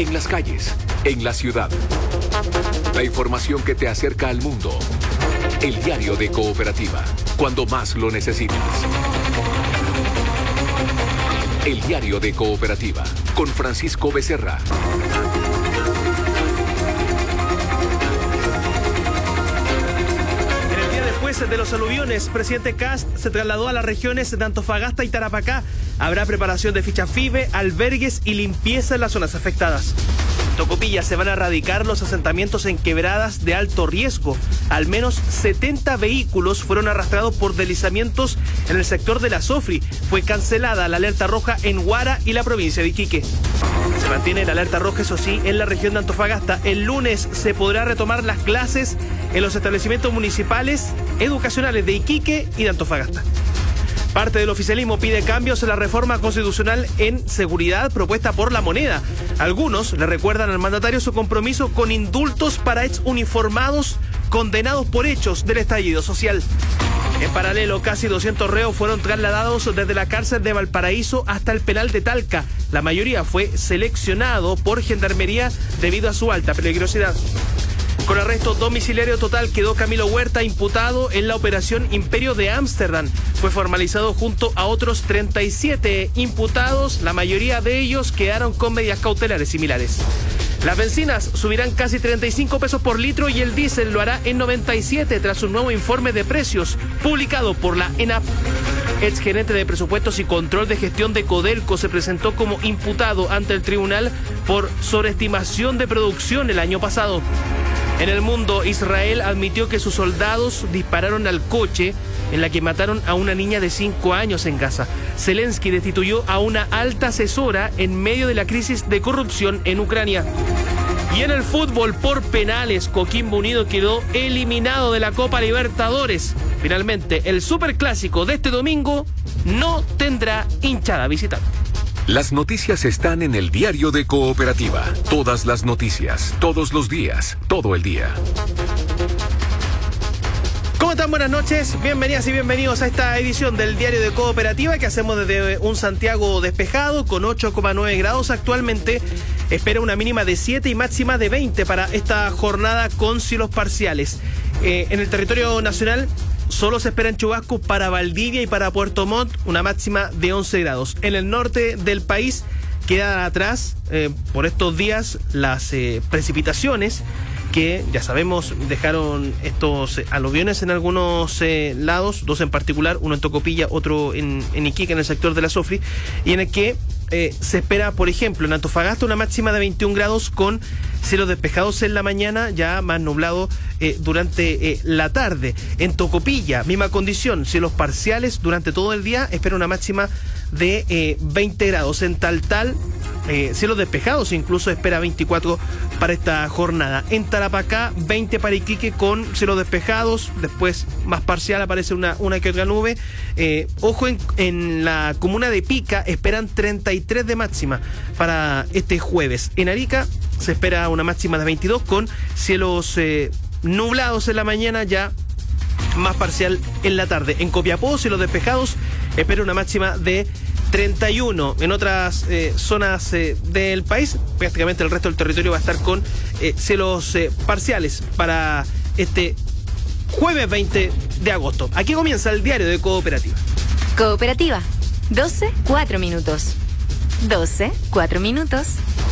en las calles, en la ciudad. La información que te acerca al mundo. El diario de Cooperativa, cuando más lo necesitas. El diario de Cooperativa, con Francisco Becerra. Después de los aluviones, presidente Kast se trasladó a las regiones de Antofagasta y Tarapacá. Habrá preparación de ficha FIBE, albergues y limpieza en las zonas afectadas. En Tocopilla se van a erradicar los asentamientos en quebradas de alto riesgo. Al menos 70 vehículos fueron arrastrados por deslizamientos en el sector de la Sofri. Fue cancelada la alerta roja en Huara y la provincia de Iquique. Se mantiene la alerta roja, eso sí, en la región de Antofagasta. El lunes se podrá retomar las clases en los establecimientos municipales educacionales de Iquique y de Antofagasta. Parte del oficialismo pide cambios en la reforma constitucional en seguridad propuesta por La Moneda. Algunos le recuerdan al mandatario su compromiso con indultos para exuniformados condenados por hechos del estallido social. En paralelo, casi 200 reos fueron trasladados desde la cárcel de Valparaíso hasta el penal de Talca. La mayoría fue seleccionado por Gendarmería debido a su alta peligrosidad. Con arresto domiciliario total quedó Camilo Huerta, imputado en la operación Imperio de Ámsterdam. Fue formalizado junto a otros 37 imputados. La mayoría de ellos quedaron con medidas cautelares similares. Las bencinas subirán casi 35 pesos por litro y el diésel lo hará en 97 tras un nuevo informe de precios publicado por la ENAP. Exgerente de Presupuestos y Control de Gestión de Codelco se presentó como imputado ante el tribunal por sobreestimación de producción el año pasado. En el mundo, Israel admitió que sus soldados dispararon al coche en la que mataron a una niña de 5 años en Gaza. Zelensky destituyó a una alta asesora en medio de la crisis de corrupción en Ucrania. Y en el fútbol, por penales, Coquimbo Unido quedó eliminado de la Copa Libertadores. Finalmente, el superclásico de este domingo no tendrá hinchada visitante. Las noticias están en el diario de Cooperativa. Todas las noticias, todos los días, todo el día. ¿Cómo están? Buenas noches, bienvenidas y bienvenidos a esta edición del diario de Cooperativa que hacemos desde un Santiago despejado con 8,9 grados actualmente. Espera una mínima de 7 y máxima de 20 para esta jornada con cielos parciales. En el territorio nacional solo se esperan chubascos para Valdivia y para Puerto Montt, una máxima de 11 grados. En el norte del país quedan atrás por estos días las precipitaciones que, ya sabemos, dejaron estos aluviones en algunos lados, dos en particular, uno en Tocopilla, otro en Iquique, en el sector de la Sofri, y en el que se espera, por ejemplo, en Antofagasta una máxima de 21 grados con cielos despejados en la mañana, ya más nublado durante la tarde. En Tocopilla, misma condición, cielos parciales durante todo el día, espera una máxima de 20 grados. En Taltal, cielos despejados, incluso espera 24 para esta jornada. En Tarapacá, 20 para Iquique con cielos despejados, después más parcial aparece una que otra nube. Ojo, en la comuna de Pica esperan 33 de máxima para este jueves. En Arica se espera una máxima de 22 con cielos nublados en la mañana, ya más parcial en la tarde. En Copiapó, cielos despejados, espera una máxima de 31. En otras zonas del país, prácticamente el resto del territorio va a estar con cielos parciales para este jueves 20 de agosto. Aquí comienza el diario de Cooperativa. Cooperativa, 12, 4 minutos. 12, 4 minutos.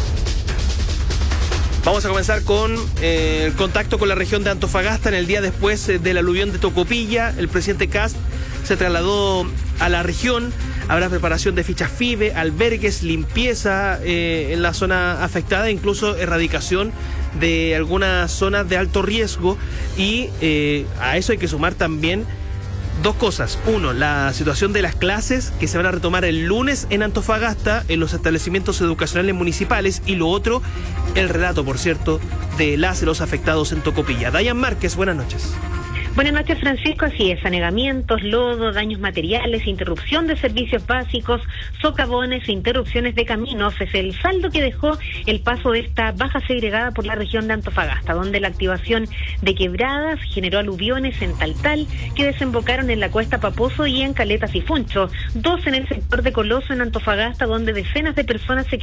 Vamos a comenzar con el contacto con la región de Antofagasta. En el día después del aluvión de Tocopilla, el presidente Kast se trasladó a la región. Habrá preparación de fichas FIBE, albergues, limpieza en la zona afectada, incluso erradicación de algunas zonas de alto riesgo. Y a eso hay que sumar también dos cosas. Uno, la situación de las clases que se van a retomar el lunes en Antofagasta, en los establecimientos educacionales municipales. Y lo otro, el relato, por cierto, de las y los afectados en Tocopilla. Dayan Márquez, buenas noches. Buenas noches, Francisco. Así es, anegamientos, lodo, daños materiales, interrupción de servicios básicos, socavones e interrupciones de caminos es el saldo que dejó el paso de esta baja segregada por la región de Antofagasta, donde la activación de quebradas generó aluviones en Taltal que desembocaron en la Cuesta Paposo y en Caleta Sifuncho, dos en el sector de Coloso en Antofagasta, donde decenas de personas se